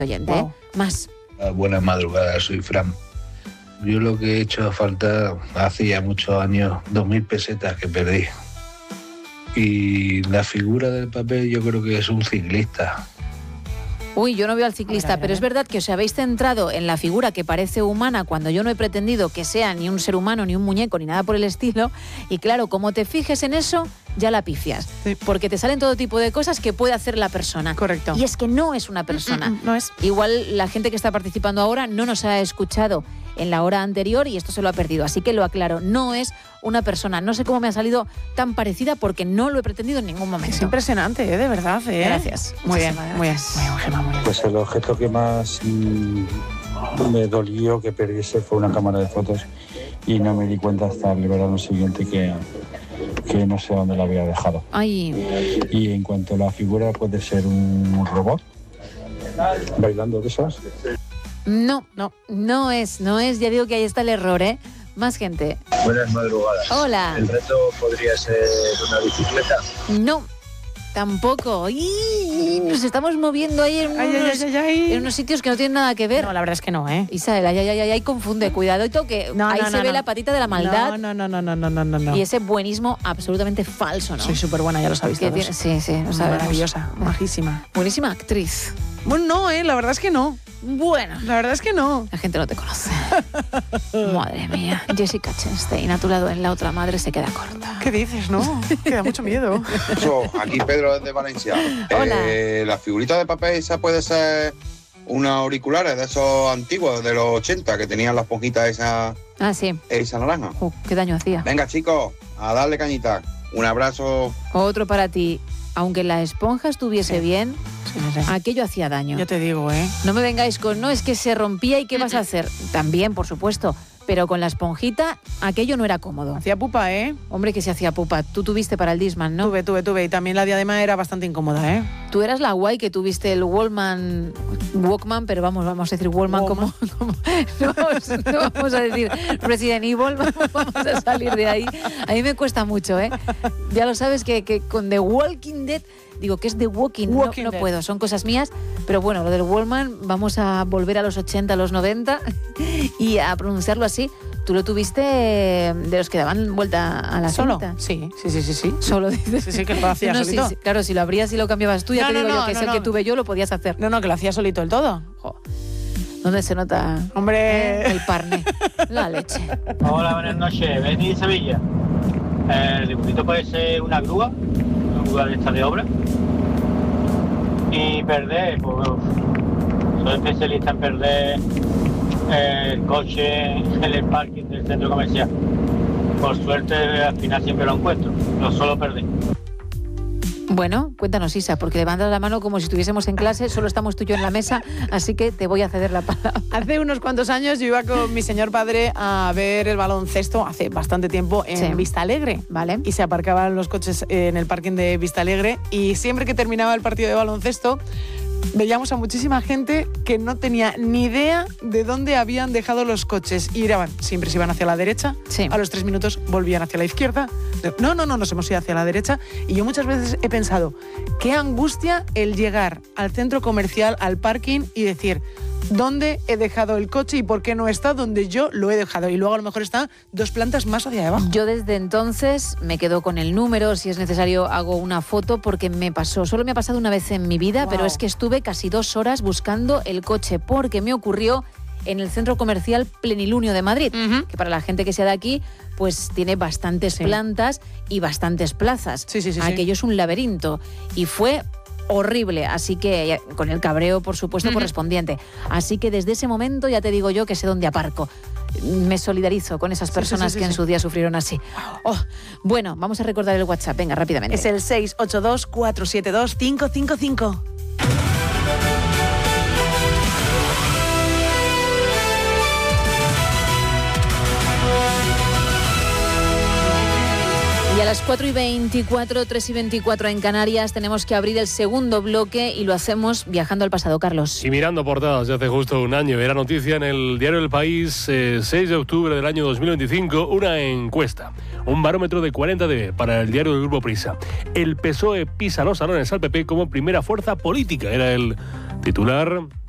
oyente. Wow. Más. Buenas madrugadas, soy Fran. Yo lo que he hecho falta hace ya muchos años, 2.000 pesetas que perdí. Y la figura del papel yo creo que es un ciclista. Uy, yo no veo al ciclista, pero es verdad que os habéis centrado en la figura que parece humana cuando yo no he pretendido que sea ni un ser humano, ni un muñeco, ni nada por el estilo. Y claro, como te fijes en eso, ya la pifias. Sí. Porque te salen todo tipo de cosas que puede hacer la persona. Correcto. Y es que no es una persona. No es. Igual la gente que está participando ahora no nos ha escuchado en la hora anterior y esto se lo ha perdido. Así que lo aclaro, no es una persona. No sé cómo me ha salido tan parecida porque no lo he pretendido en ningún momento. Es impresionante, de verdad. Gracias. Muy bien, Muchísimas muy bien. gracias. Muy bien, Gemma, muy bien. Pues el objeto que más me dolió que perdiese fue una cámara de fotos y no me di cuenta hasta el verano siguiente que no sé dónde la había dejado. Ay, Y en cuanto a la figura puede ser un robot bailando de esas. no es. Ya digo que ahí está el error, ¿eh? Más gente. Buenas madrugadas. Hola. ¿El reto podría ser una bicicleta? No, tampoco. ¡Y! Nos estamos moviendo ahí en unos sitios que no tienen nada que ver. No, la verdad es que no, ¿eh? Isabel, ay, confunde, cuidado, que No, ahí no, se no, ve no. la patita de la maldad No. y ese buenismo absolutamente falso, ¿no? Soy súper buena, ya lo sabéis Que todos. tiene, sí, lo sabemos. Maravillosa, majísima. Buenísima actriz. Bueno, no, la verdad es que no. Bueno, La verdad es que no. la gente no te conoce. Madre mía, Jessica Chastain a tu lado en La otra madre se queda corta. ¿Qué dices, no? Que da mucho miedo. Aquí Pedro desde Valencia. Hola. La figurita de papel esa puede ser unos auriculares de esos antiguos de los 80 que tenían las esponjitas esa Sí. naranja. Qué daño hacía. Venga chicos, a darle cañita. Un abrazo. Otro para ti. Aunque la esponja estuviese bien, aquello hacía daño. Yo te digo, ¿eh? No me vengáis con, no, es que se rompía y ¿qué vas a hacer? También, por supuesto, pero con la esponjita aquello no era cómodo. Hacía pupa, ¿eh? Hombre, que se hacía pupa. Tú tuviste para el Discman, ¿no? Tuve. Y también la diadema era bastante incómoda, ¿eh? Tú eras la guay que tuviste el Walkman, pero vamos a decir Walkman como no vamos a decir Resident Evil, vamos a salir de ahí. A mí me cuesta mucho, ¿eh? Ya lo sabes que con The Walking Dead, digo que es The Walking no Dead. puedo, son cosas mías, pero bueno, lo del Walkman, vamos a volver a los 80, a los 90 y a pronunciarlo así. ¿Tú lo tuviste de los que daban vuelta a la ¿Solo? cinta? Sí. Solo dices. Sí, que lo hacía solito. Sí, claro, si lo abrías y lo cambiabas tú, ya te digo yo que es el que tuve yo, lo podías hacer. No, que lo hacía solito el todo. ¿Dónde se nota Hombre. el parné? La leche. Hola, buenas noches. Beni de Sevilla. El dibujito puede ser una grúa de esta de obra. Y perder, pues soy especialista en perder el coche en el parking del centro comercial. Por suerte al final siempre lo encuentro, lo suelo perder. Bueno, cuéntanos, Isa, porque levantas la mano como si estuviésemos en clase, solo estamos tú y yo en la mesa, así que te voy a ceder la palabra. Hace unos cuantos años yo iba con mi señor padre a ver el baloncesto, hace bastante tiempo, en Vista Alegre. Vale. Y se aparcaban los coches en el parking de Vista Alegre y siempre que terminaba el partido de baloncesto veíamos a muchísima gente que no tenía ni idea de dónde habían dejado los coches y siempre se iban hacia la derecha, a los 3 minutos volvían hacia la izquierda, no, nos hemos ido hacia la derecha y yo muchas veces he pensado, qué angustia el llegar al centro comercial, al parking y decir, ¿dónde he dejado el coche y por qué no está donde yo lo he dejado? Y luego a lo mejor está 2 plantas más hacia abajo. Yo desde entonces me quedo con el número, si es necesario hago una foto porque solo me ha pasado una vez en mi vida, pero es que estuve casi 2 horas buscando el coche porque me ocurrió en el centro comercial Plenilunio de Madrid, que para la gente que sea de aquí, pues tiene bastantes plantas y bastantes plazas. Aquello es un laberinto y fue horrible, así que con el cabreo, por supuesto, correspondiente. Así que desde ese momento ya te digo yo que sé dónde aparco. Me solidarizo con esas personas que en su día sufrieron así. Bueno, vamos a recordar el WhatsApp, venga, rápidamente. Es el 682-472-555. Y a las 4:24, 3:24 en Canarias tenemos que abrir el segundo bloque y lo hacemos viajando al pasado, Carlos. Y mirando portadas de hace justo un año, era noticia en el diario El País, 6 de octubre del año 2025, una encuesta, un barómetro de 40 para el diario del Grupo Prisa. El PSOE pisa los salones al PP como primera fuerza política, era el titular